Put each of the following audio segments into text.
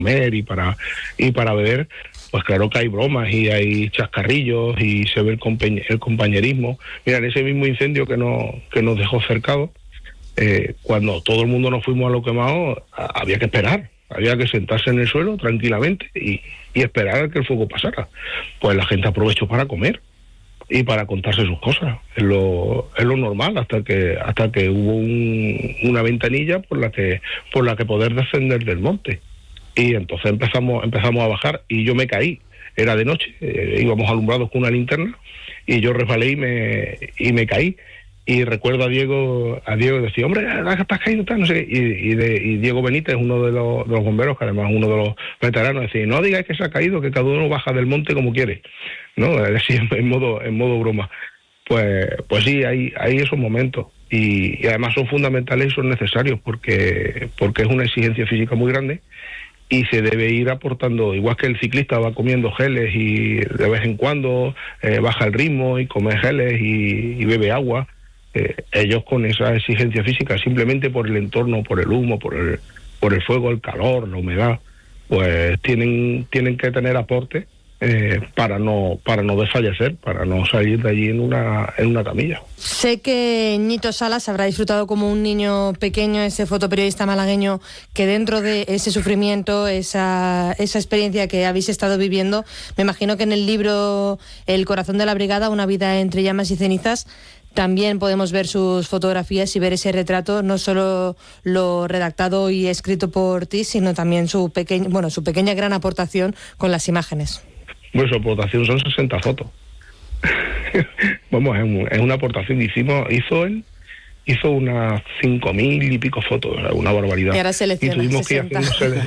comer y para beber, pues claro que hay bromas y hay chascarrillos y se ve el compañerismo. Mira, en ese mismo incendio que nos dejó cercados, cuando todo el mundo nos fuimos a lo quemado, había que esperar, había que sentarse en el suelo tranquilamente y esperar a que el fuego pasara. Pues la gente aprovechó para comer y para contarse sus cosas. Es lo normal, hasta que hubo una ventanilla por la que poder descender del monte. Y entonces empezamos a bajar y yo me caí. Era de noche, íbamos alumbrados con una linterna y yo resbalé y me caí. Y recuerdo a Diego decía, hombre, ¿estás caído? No sé qué. Y Diego Benítez, uno de los bomberos, que además uno de los veteranos, decía, no digáis que se ha caído, que cada uno baja del monte como quiere, ¿no? Así en modo broma. Pues sí, hay esos momentos. Y además son fundamentales y son necesarios porque es una exigencia física muy grande y se debe ir aportando, igual que el ciclista va comiendo geles y de vez en cuando baja el ritmo y come geles y bebe agua. Ellos con esa exigencia física, simplemente por el entorno, por el humo, por el fuego, el calor, la humedad, pues tienen que tener aporte para no desfallecer, para no salir de allí en una camilla. Sé que Ñito Salas habrá disfrutado como un niño pequeño, ese fotoperiodista malagueño, que dentro de ese sufrimiento, esa experiencia que habéis estado viviendo, me imagino que en el libro El corazón de la brigada, una vida entre llamas y cenizas, también podemos ver sus fotografías y ver ese retrato, no solo lo redactado y escrito por ti, sino también su pequeña gran aportación con las imágenes. Bueno, su aportación son 60 fotos. Vamos, es una aportación. Hizo unas 5.000 y pico fotos, una barbaridad. Y ahora selecciona 60.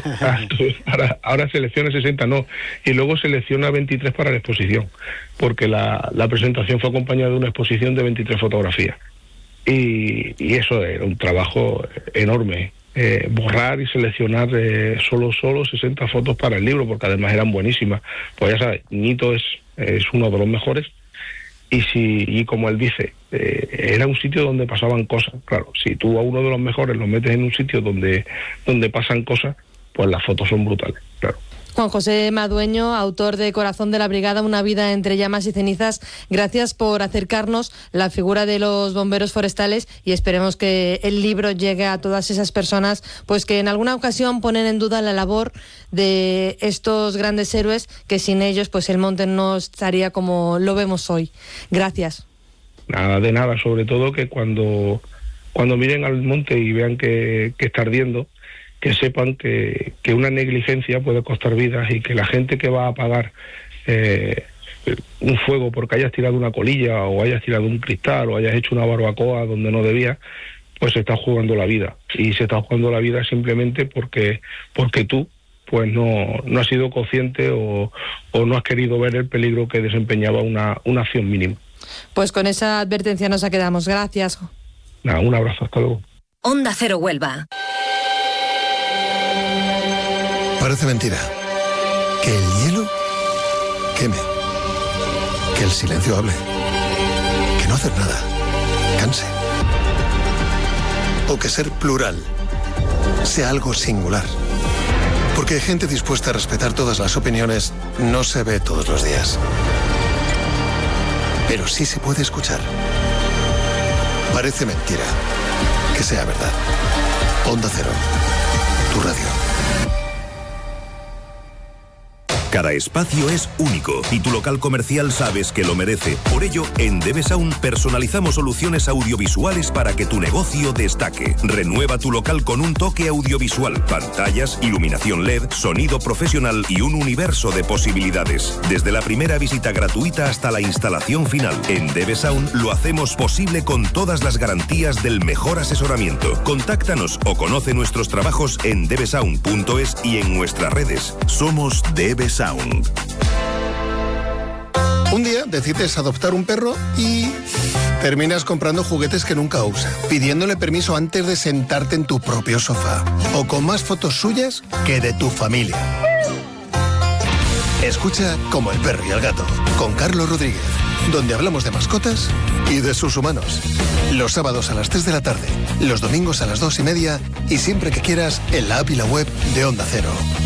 Ahora selecciona 60, no. Y luego selecciona 23 para la exposición, porque la presentación fue acompañada de una exposición de 23 fotografías. Y eso era un trabajo enorme. Borrar y seleccionar solo 60 fotos para el libro, porque además eran buenísimas. Pues ya sabes, Ñito es uno de los mejores. Y como él dice, era un sitio donde pasaban cosas. Claro, si tú a uno de los mejores lo metes en un sitio donde pasan cosas, pues las fotos son brutales, claro. Juan José Madueño, autor de Corazón de la Brigada, una vida entre llamas y cenizas, gracias por acercarnos la figura de los bomberos forestales y esperemos que el libro llegue a todas esas personas pues que en alguna ocasión ponen en duda la labor de estos grandes héroes, que sin ellos pues el monte no estaría como lo vemos hoy. Gracias. Nada de nada, sobre todo que cuando miren al monte y vean que está ardiendo, que sepan que una negligencia puede costar vidas y que la gente que va a apagar un fuego porque hayas tirado una colilla o hayas tirado un cristal o hayas hecho una barbacoa donde no debía, pues se está jugando la vida. Y se está jugando la vida simplemente porque tú pues no has sido consciente o no has querido ver el peligro que desempeñaba una acción mínima. Pues con esa advertencia nos quedamos. Gracias. Nada, un abrazo, hasta luego. Onda Cero Huelva. Parece mentira que el hielo queme, que el silencio hable, que no hacer nada canse, o que ser plural sea algo singular. Porque gente dispuesta a respetar todas las opiniones no se ve todos los días. Pero sí se puede escuchar. Parece mentira que sea verdad. Onda Cero, tu radio. Cada espacio es único y tu local comercial sabes que lo merece. Por ello, en DB Sound personalizamos soluciones audiovisuales para que tu negocio destaque. Renueva tu local con un toque audiovisual, pantallas, iluminación LED, sonido profesional y un universo de posibilidades. Desde la primera visita gratuita hasta la instalación final. En DB Sound lo hacemos posible con todas las garantías del mejor asesoramiento. Contáctanos o conoce nuestros trabajos en dbsound.es y en nuestras redes. Somos DB Sound. Un día decides adoptar un perro y terminas comprando juguetes que nunca usa, pidiéndole permiso antes de sentarte en tu propio sofá, o con más fotos suyas que de tu familia. Escucha Como el perro y el gato, con Carlos Rodríguez, donde hablamos de mascotas y de sus humanos. Los sábados a las 3 de la tarde, los domingos a las 2:30 y siempre que quieras en la app y la web de Onda Cero.